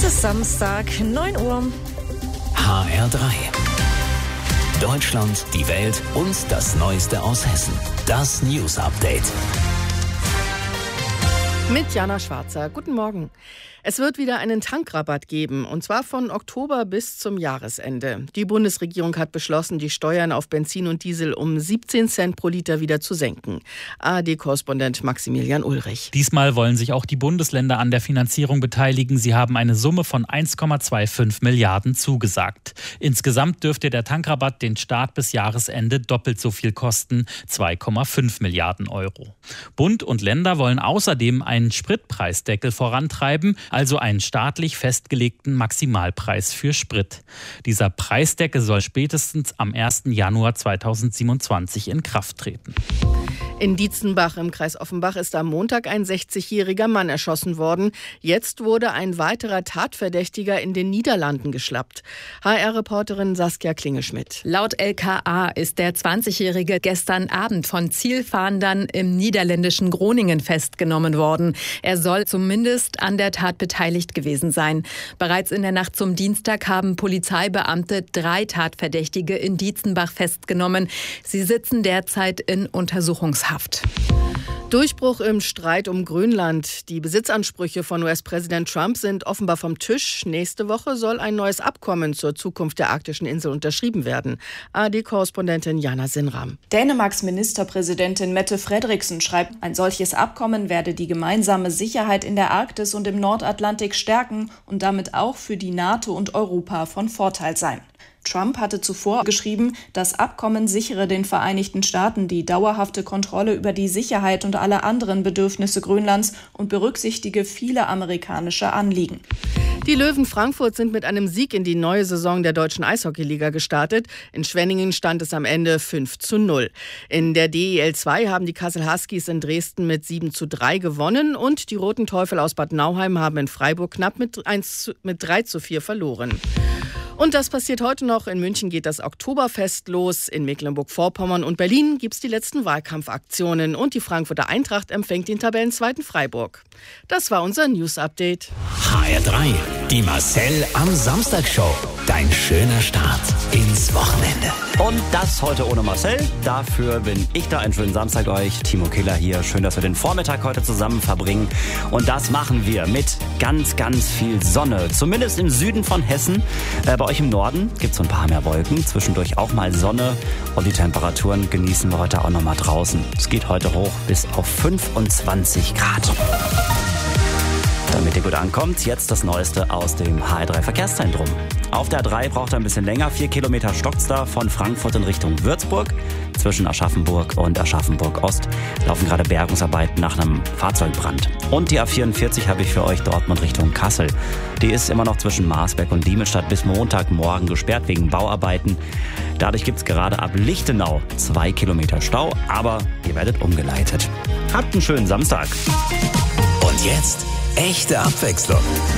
ist Samstag, 9 Uhr. HR3. Deutschland, die Welt und das Neueste aus Hessen. Das News Update. Mit Jana Schwarzer. Guten Morgen. Es wird wieder einen Tankrabatt geben, und zwar von Oktober bis zum Jahresende. Die Bundesregierung hat beschlossen, die Steuern auf Benzin und Diesel um 17 Cent pro Liter wieder zu senken. ARD-Korrespondent Maximilian Ulrich. Diesmal wollen sich auch die Bundesländer an der Finanzierung beteiligen. Sie haben eine Summe von 1,25 Milliarden zugesagt. Insgesamt dürfte der Tankrabatt den Staat bis Jahresende doppelt so viel kosten, 2,5 Milliarden Euro. Bund und Länder wollen außerdem einen Spritpreisdeckel vorantreiben, also einen staatlich festgelegten Maximalpreis für Sprit. Dieser Preisdeckel soll spätestens am 1. Januar 2027 in Kraft treten. In Dietzenbach im Kreis Offenbach ist am Montag ein 60-jähriger Mann erschossen worden. Jetzt wurde ein weiterer Tatverdächtiger in den Niederlanden geschnappt. HR-Reporterin Saskia Klingeschmidt. Laut LKA ist der 20-Jährige gestern Abend von Zielfahndern im niederländischen Groningen festgenommen worden. Er soll zumindest an der Tat beteiligt gewesen sein. Bereits in der Nacht zum Dienstag haben Polizeibeamte 3 Tatverdächtige in Dietzenbach festgenommen. Sie sitzen derzeit in Untersuchungshaft. Durchbruch im Streit um Grönland. Die Besitzansprüche von US-Präsident Trump sind offenbar vom Tisch. Nächste Woche soll ein neues Abkommen zur Zukunft der arktischen Insel unterschrieben werden. ARD-Korrespondentin Jana Sinram. Dänemarks Ministerpräsidentin Mette Frederiksen schreibt, ein solches Abkommen werde die gemeinsame Sicherheit in der Arktis und im Nordatlantik stärken und damit auch für die NATO und Europa von Vorteil sein. Trump hatte zuvor geschrieben, das Abkommen sichere den Vereinigten Staaten die dauerhafte Kontrolle über die Sicherheit und alle anderen Bedürfnisse Grönlands und berücksichtige viele amerikanische Anliegen. Die Löwen Frankfurt sind mit einem Sieg in die neue Saison der Deutschen Eishockeyliga gestartet. In Schwenningen stand es am Ende 5:0. In der DEL 2 haben die Kassel Huskies in Dresden mit 7:3 gewonnen und die Roten Teufel aus Bad Nauheim haben in Freiburg knapp mit 3:4 verloren. Und das passiert heute noch. In München geht das Oktoberfest los. In Mecklenburg-Vorpommern und Berlin gibt es die letzten Wahlkampfaktionen. Und die Frankfurter Eintracht empfängt den Tabellenzweiten Freiburg. Das war unser News-Update. HR3, die Marcel am Samstag-Show. Dein schöner Start ins Wochenende. Und das heute ohne Marcel. Dafür bin ich da. Einen schönen Samstag euch. Timo Killer hier. Schön, dass wir den Vormittag heute zusammen verbringen. Und das machen wir mit ganz, ganz viel Sonne. Zumindest im Süden von Hessen. Bei euch im Norden gibt es so ein paar mehr Wolken. Zwischendurch auch mal Sonne. Und die Temperaturen genießen wir heute auch noch mal draußen. Es geht heute hoch bis auf 25 Grad. Damit ihr gut ankommt, jetzt das Neueste aus dem HR3 Verkehrszentrum. Auf der 3 braucht ihr ein bisschen länger. 4 Kilometer stockt's da von Frankfurt in Richtung Würzburg. Zwischen Aschaffenburg und Aschaffenburg-Ost laufen gerade Bergungsarbeiten nach einem Fahrzeugbrand. Und die A44 habe ich für euch Dortmund Richtung Kassel. Die ist immer noch zwischen Marsberg und Diemestadt bis Montagmorgen gesperrt wegen Bauarbeiten. Dadurch gibt's gerade ab Lichtenau 2 Kilometer Stau, aber ihr werdet umgeleitet. Habt einen schönen Samstag. Und jetzt echte Abwechslung.